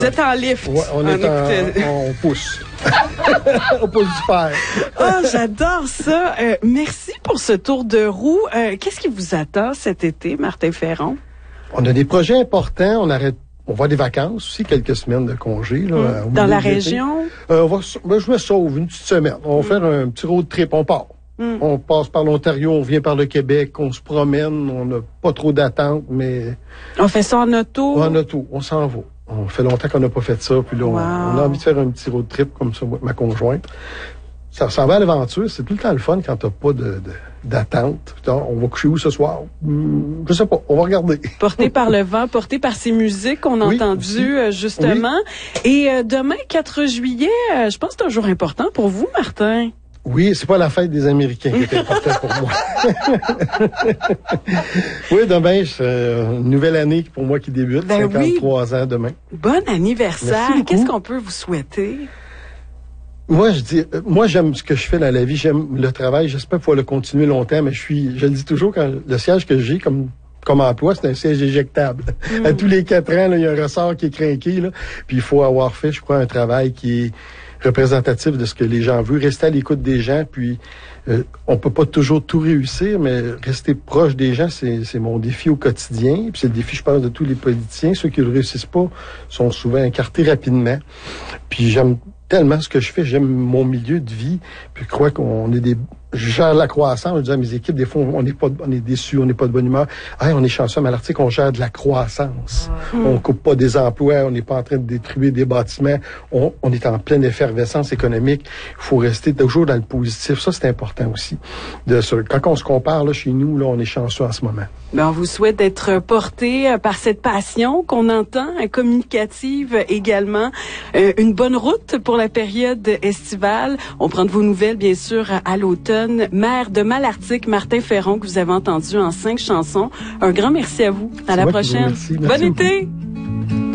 Vous êtes en lift. Ouais, on pousse. On pousse du fer. Oh, j'adore ça. Merci pour ce tour de roue. Qu'est-ce qui vous attend cet été, Martin Ferron? On a des projets importants. On va des vacances aussi, quelques semaines de congé. Là, Dans la région? Je me sauve une petite semaine. On va faire un petit road trip. On part. On passe par l'Ontario, on vient par le Québec, on se promène. On n'a pas trop d'attente, mais... On fait ça en auto? En auto, on s'en va. On fait longtemps qu'on n'a pas fait ça. Puis là, on a envie de faire un petit road trip comme ça, ma conjointe. Ça ressemble à l'aventure. C'est tout le temps le fun quand t'as pas d'attente. On va coucher où ce soir? Je sais pas. On va regarder. Porté par le vent, porté par ces musiques qu'on a entendues, justement. Oui. Et demain, 4 juillet, je pense que c'est un jour important pour vous, Martin. Oui, c'est pas la fête des Américains qui est importante pour moi. Oui, demain, c'est une nouvelle année pour moi qui débute. 53 ans demain. Bon anniversaire. Qu'est-ce qu'on peut vous souhaiter? Moi, j'aime ce que je fais dans la vie. J'aime le travail. J'espère pouvoir le continuer longtemps, mais je le dis toujours, quand le siège que j'ai comme emploi, c'est un siège éjectable. À tous les 4 ans, il y a un ressort qui est crinqué, là. Puis il faut avoir fait, je crois, un travail qui est représentatif de ce que les gens veulent, rester à l'écoute des gens, puis on peut pas toujours tout réussir, mais rester proche des gens, c'est mon défi au quotidien, puis c'est le défi, je pense, de tous les politiciens. Ceux qui le réussissent pas sont souvent écartés rapidement. Puis j'aime tellement ce que je fais, j'aime mon milieu de vie, puis je crois qu'on est je gère la croissance. Je dis à mes équipes, des fois, on est déçus, on n'est pas de bonne humeur. Hey, on est chanceux, mais à l'article, on gère de la croissance. On coupe pas des emplois, on n'est pas en train de détruire des bâtiments. On est en pleine effervescence économique. Il faut rester toujours dans le positif. Ça, c'est important aussi. Quand on se compare, là, chez nous, là, on est chanceux en ce moment. Ben, on vous souhaite d'être porté par cette passion qu'on entend, communicative également. Une bonne route pour la période estivale. On prend de vos nouvelles, bien sûr, à l'automne. Maire de Malartic, Martin Ferron, que vous avez entendu en 5 chansons. Un grand merci à vous. À la prochaine. Merci Bon été!